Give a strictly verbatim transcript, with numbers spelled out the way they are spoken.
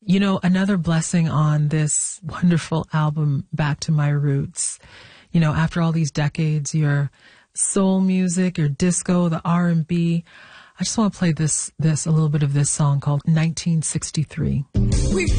You know, another blessing on this wonderful album, Back to My Roots, you know, after all these decades, your soul music, your disco, the R and B, I just want to play this, this, a little bit of this song called nineteen sixty-three.